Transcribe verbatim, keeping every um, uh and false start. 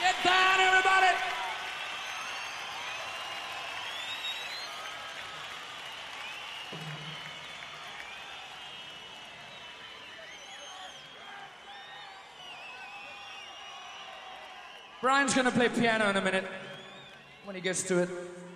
Get down, everybody! Brian's gonna play piano in a minute when he gets to it.